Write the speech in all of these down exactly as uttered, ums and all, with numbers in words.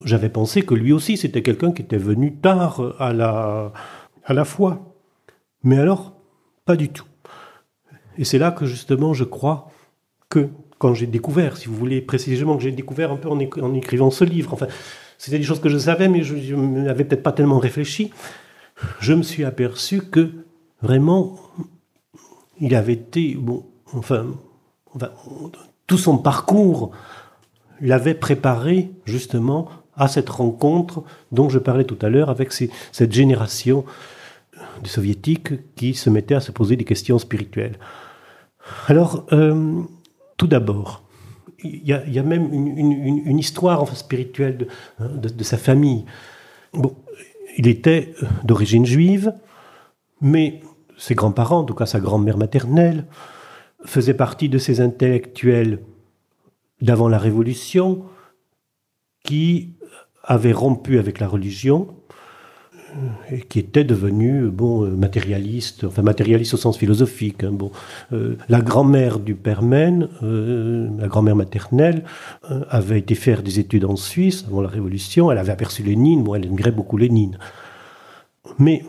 j'avais pensé que lui aussi, c'était quelqu'un qui était venu tard à la, à la foi. Mais alors, pas du tout. Et c'est là que, justement, je crois que, quand j'ai découvert, si vous voulez, précisément, que j'ai découvert un peu en, éc- en écrivant ce livre, enfin, c'était des choses que je savais, mais je n'avais peut-être pas tellement réfléchi, je me suis aperçu que, vraiment, il avait été, bon, enfin, enfin tout son parcours l'avait préparé, justement, à cette rencontre dont je parlais tout à l'heure avec ces, cette génération de soviétiques qui se mettaient à se poser des questions spirituelles. Alors, euh, tout d'abord, il y, y a même une, une, une histoire enfin, spirituelle de, de, de sa famille. Bon, il était d'origine juive, mais ses grands-parents, en tout cas sa grand-mère maternelle, faisaient partie de ces intellectuels d'avant la Révolution qui avaient rompu avec la religion et qui étaient devenus bon, matérialistes, enfin matérialistes au sens philosophique. Hein, bon. Euh, la grand-mère du père Mène, euh, la grand-mère maternelle, euh, avait été faire des études en Suisse avant la Révolution. Elle avait aperçu Lénine, bon, elle admirait beaucoup Lénine. Mais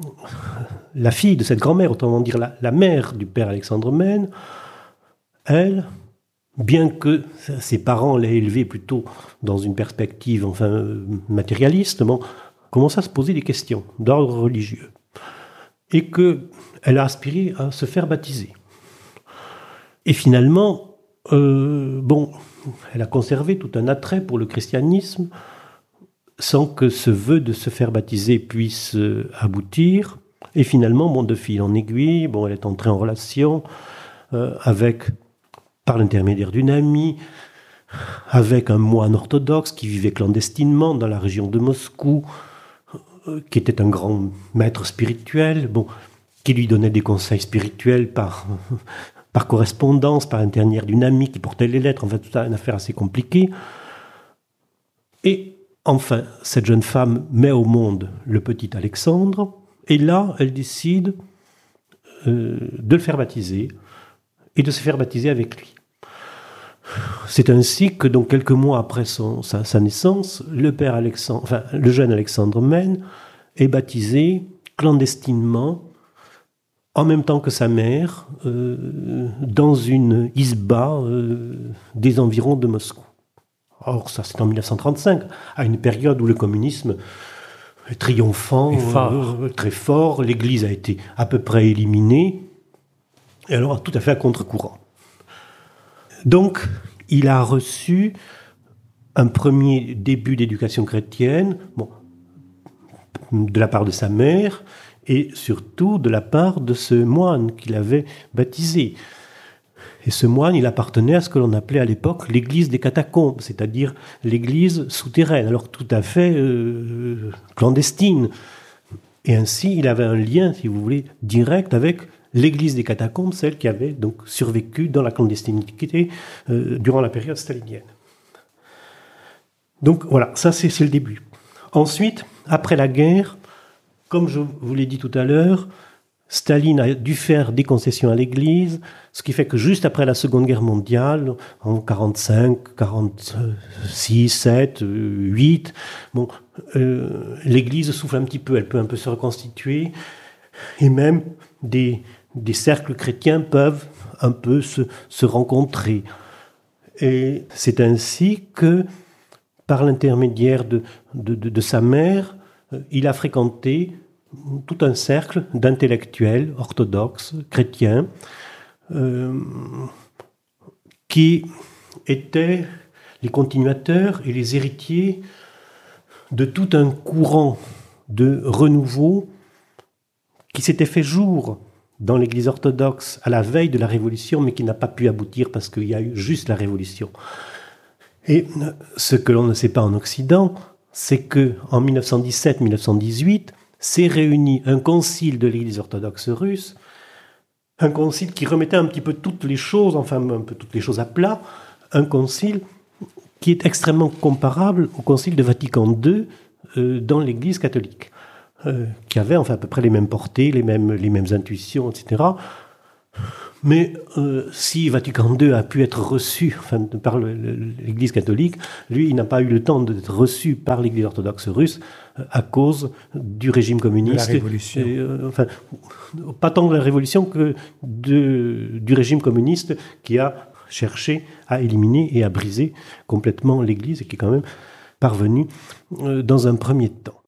la fille de cette grand-mère, autrement dire la, la mère du père Alexandre Mène, elle, bien que ses parents l'aient élevée plutôt dans une perspective enfin, matérialiste, bon, commence à se poser des questions d'ordre religieux. Et qu'elle a aspiré à se faire baptiser. Et finalement, euh, bon, elle a conservé tout un attrait pour le christianisme sans que ce vœu de se faire baptiser puisse euh, aboutir. Et finalement, bon, de fil en aiguille, bon, elle est entrée en relation euh, avec, par l'intermédiaire d'une amie, avec un moine orthodoxe qui vivait clandestinement dans la région de Moscou, euh, qui était un grand maître spirituel, bon, qui lui donnait des conseils spirituels par, par correspondance, par l'intermédiaire d'une amie qui portait les lettres, en fait, tout ça, une affaire assez compliquée. Et enfin, cette jeune femme met au monde le petit Alexandre, et là, elle décide euh, de le faire baptiser, et de se faire baptiser avec lui. C'est ainsi que, donc, quelques mois après son, sa, sa naissance, le père Alexandre, enfin, le jeune Alexandre Mène est baptisé clandestinement, en même temps que sa mère, euh, dans une isba euh, des environs de Moscou. Or, ça, c'est en mille neuf cent trente-cinq, à une période où le communisme est triomphant, fort. Euh, très fort, l'Église a été à peu près éliminée, et alors tout à fait à contre-courant. Donc, il a reçu un premier début d'éducation chrétienne, bon, de la part de sa mère, et surtout de la part de ce moine qu'il avait baptisé. Et ce moine, il appartenait à ce que l'on appelait à l'époque l'église des catacombes, c'est-à-dire l'église souterraine, alors tout à fait euh, clandestine. Et ainsi, il avait un lien, si vous voulez, direct avec l'église des catacombes, celle qui avait donc survécu dans la clandestinité euh, durant la période stalinienne. Donc voilà, ça c'est, c'est le début. Ensuite, après la guerre, comme je vous l'ai dit tout à l'heure, Staline a dû faire des concessions à l'Église, ce qui fait que juste après la Seconde Guerre mondiale, en quarante-cinq, quarante-six, sept, huit, bon, euh, l'Église souffle un petit peu, elle peut un peu se reconstituer, et même des, des cercles chrétiens peuvent un peu se, se rencontrer. Et c'est ainsi que, par l'intermédiaire de, de, de, de sa mère, il a fréquenté tout un cercle d'intellectuels orthodoxes, chrétiens, euh, qui étaient les continuateurs et les héritiers de tout un courant de renouveau qui s'était fait jour dans l'Église orthodoxe à la veille de la Révolution, mais qui n'a pas pu aboutir parce qu'il y a eu juste la Révolution. Et ce que l'on ne sait pas en Occident, c'est qu'en dix-neuf cent dix-sept dix-neuf cent dix-huit, s'est réuni un concile de l'Église orthodoxe russe, un concile qui remettait un petit peu toutes les choses, enfin un peu toutes les choses à plat, un concile qui est extrêmement comparable au concile de Vatican deux euh, dans l'Église catholique, euh, qui avait enfin à peu près les mêmes portées, les mêmes, les mêmes intuitions, et cetera. Mais euh, si Vatican deux a pu être reçu enfin, par le, le, l'Église catholique, lui, il n'a pas eu le temps d'être reçu par l'Église orthodoxe russe euh, à cause du régime communiste. De la révolution. Et, euh, enfin, pas tant de la révolution que de, du régime communiste qui a cherché à éliminer et à briser complètement l'Église et qui est quand même parvenu euh, dans un premier temps.